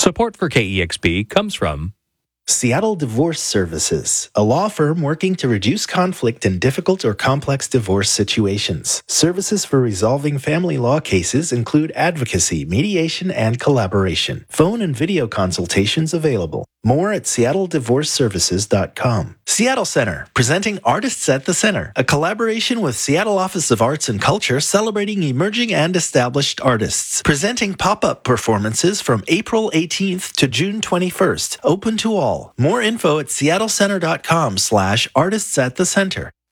Support for KEXP comes from Seattle Divorce Services, a law firm working to reduce conflict in difficult or complex divorce situations. Services for resolving family law cases include advocacy, mediation, and collaboration. Phone and video consultations available. More at seattledivorceservices.com. Seattle Center, presenting Artists at the Center, a collaboration with Seattle Office of Arts and Culture celebrating emerging and established artists. Presenting pop-up performances from April 18th to June 21st, open to all. More info at seattlecenter.com/artists at the center.